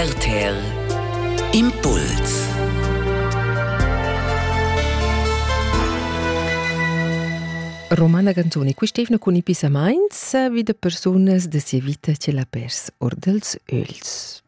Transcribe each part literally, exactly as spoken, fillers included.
R T R Impuls. Romana Ganzoni, qui stevna con i pisamains vida personas de sia vita ce la pers or dels öls.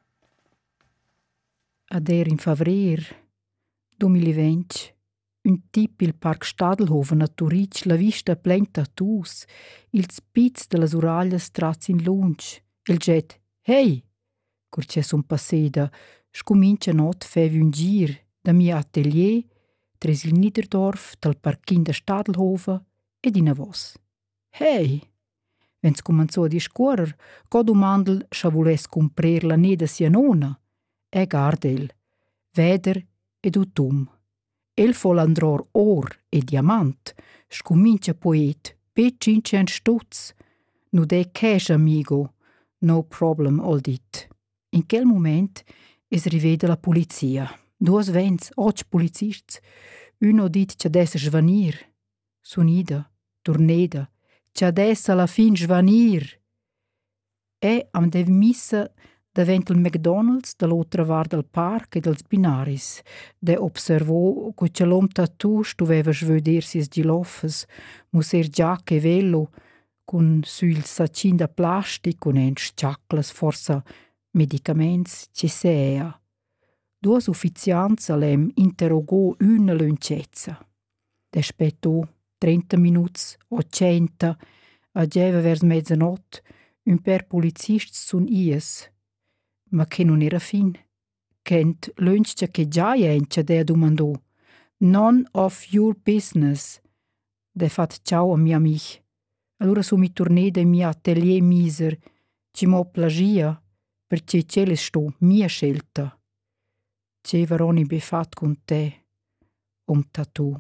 Ader in favrer duemilaventi un tip il Park Stadelhofen a Turic la vista plein tattoos, il spitz de las uraglias traz in lunch, il jet «Hey!» cur c'è son passeda, scomincia not fevi un gir da mia atelier tres il Niederdorf dal parchin da Stadelhofen ed in a vos. «Hey!» Vens comanzò a discorrer, co domandel scha vules cumprer la neda sia nona, e gardel, veder ed utum. El fol andror or e diamant, scomincia poet, pe cincent stutz. Nu de cash, amigo, no problem, all dit. In quel moment es riveda la polizia. Duas vents, och policists. Uno dit c'ha dessa svanir. Sunida, turneda, c'ha dessa alla fin svanir. E am dev missa davent il McDonald's dall'altra var del parc e dels binaris, de observò che c'è l'om tattoo stuveva svöder sis giloffes, muser giac e velo, con su il sacin da plastic, con en sciaclas, forsa medicaments, ce sea. Duas ufficiants alem interrogò una luncezza. Despettò trenta minuts o centa, ageva vers mezzanot, un per policists sun ies, ma che non era fin. Kent l'unscia che già jencia de domandò. None of your business. De fat ciao a mia mich. Allora su mi torné de mia atelier miser, ci mo plagia, perché cele sto mia scelta. Ce varoni befat con te, om tattoo.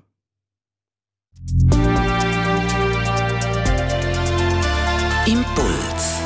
Impuls.